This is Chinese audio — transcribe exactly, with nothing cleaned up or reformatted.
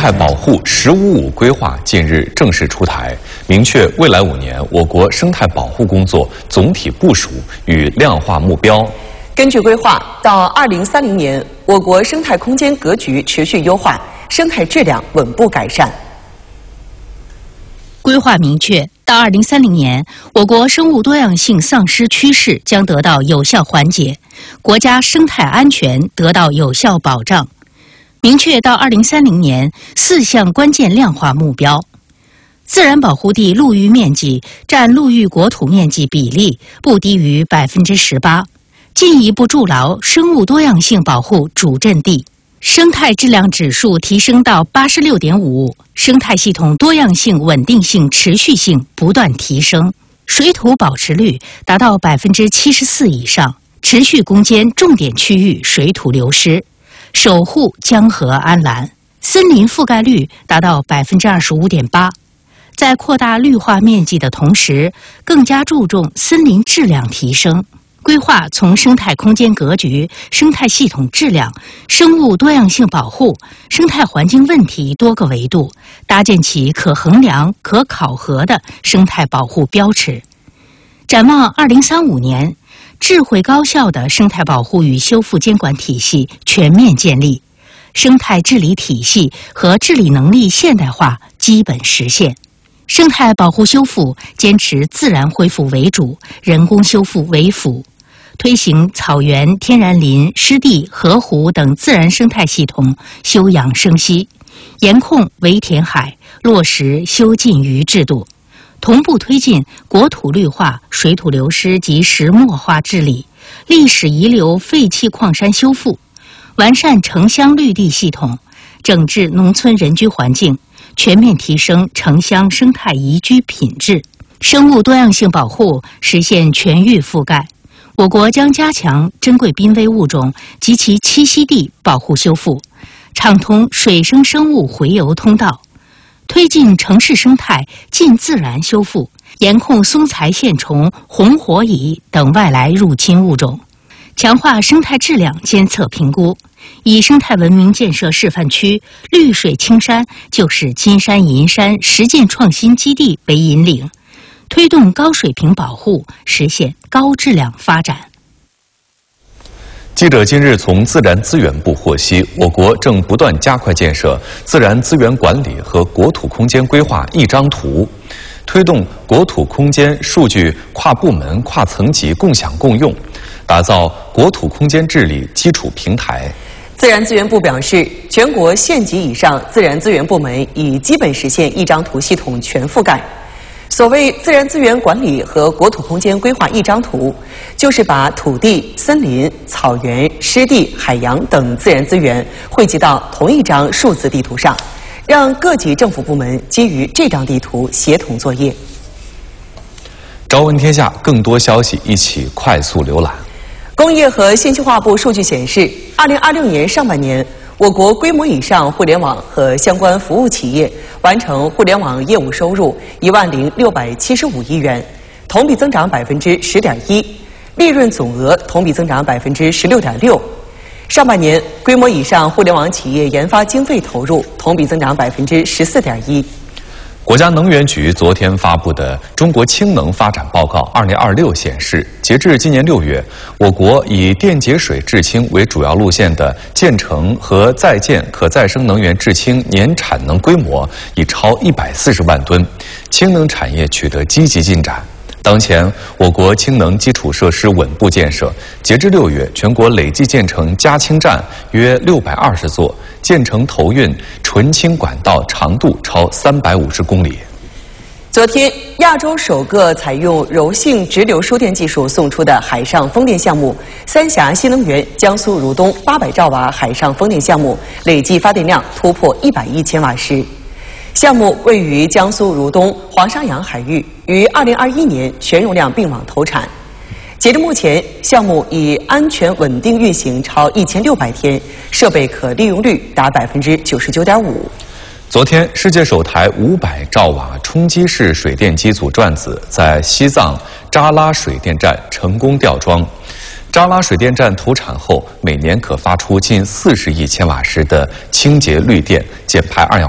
态保护“十五五”规划近日正式出台，明确未来五年我国生态保护工作总体部署与量化目标。 根据规划，到二零三零年，我国生态空间格局持续优化，生态质量稳步改善。 规划明确，到二零三零年，我国生物多样性丧失趋势将得到有效缓解，国家生态安全得到有效保障。明确到二零三零年四项关键量化目标：自然保护地陆域面积占陆域国土面积比例不低于百分之十八，进一步筑牢生物多样性保护主阵地。生态质量指数提升到八十六点五，生态系统多样性稳定性持续性不断提升，水土保持率达到百分之七十四以上，持续攻坚重点区域水土流失，守护江河安澜，森林覆盖率达到百分之二十五点八。在扩大绿化面积的同时，更加注重森林质量提升。规划从生态空间格局、生态系统质量、生物多样性保护、生态环境问题多个维度，搭建起可衡量、可考核的生态保护标尺。展望二零三五年，智慧高效的生态保护与修复监管体系全面建立，生态治理体系和治理能力现代化基本实现。生态保护修复坚持自然恢复为主，人工修复为辅，推行草原、天然林、湿地、河湖等自然生态系统休养生息，严控围填海，落实修禁渔制度，同步推进国土绿化、水土流失及石墨化治理、历史遗留废弃矿山修复，完善城乡绿地系统，整治农村人居环境，全面提升城乡生态宜居品质，生物多样性保护实现全域覆盖。我国将加强珍贵濒危物种及其栖息地保护修复，畅通水生生物洄游通道，推进城市生态近自然修复，严控松材线虫、红火蚁等外来入侵物种，强化生态质量监测评估。以生态文明建设示范区绿水青山就是金山银山实践创新基地为引领，推动高水平保护，实现高质量发展。 记者近日从自然资源部获悉，我国正不断加快建设自然资源管理和国土空间规划一张图，推动国土空间数据跨部门、跨层级共享共用，打造国土空间治理基础平台。 自然资源部表示，全国县级以上自然资源部门已基本实现一张图系统全覆盖。所谓自然资源管理和国土空间规划一张图，就是把土地、森林、草原、湿地、海洋等自然资源汇集到同一张数字地图上，让各级政府部门基于这张地图协同作业。 朝闻天下，更多消息一起快速浏览。 工业和信息化部数据显示，二零二六年上半年，我国规模以上互联网和相关服务企业完成互联网业务收入一万零六百七十五亿元，同比增长百分之十点一，利润总额同比增长百分之十六点六。上半年，规模以上互联网企业研发经费投入同比增长百分之十四点一。 国家能源局昨天发布的《中国氢能发展报告二零二六》显示，截至今年六月，我国以电解水制氢为主要路线的建成和在建可再生能源制氢年产能规模已超一百四十万吨，氢能产业取得积极进展。当前，我国氢能基础设施稳步建设，截至六月，全国累计建成加氢站约六百二十座，建成投运纯氢管道长度超三百五十公里。 昨天，亚洲首个采用柔性直流输电技术送出的海上风电项目——三峡新能源江苏如东八百兆瓦海上风电项目，累计发电量突破一百亿千瓦时。项目位于江苏如东黄沙洋海域，于二零二一年全容量并网投产。截至目前，项目已安全稳定运行超一千六百天，设备可利用率达百分之九十九点五。 昨天，世界首台五百兆瓦冲击式水电机组转子在西藏扎拉水电站成功吊装。扎拉水电站投产后，每年可发出近四十亿千瓦时的清洁绿电，减排二氧